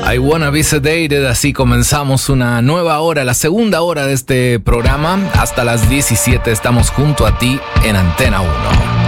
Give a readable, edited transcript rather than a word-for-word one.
I Wanna Be Sedated. Así comenzamos una nueva hora, la segunda hora de este programa. Hasta las 17 estamos junto a ti en Antena 1.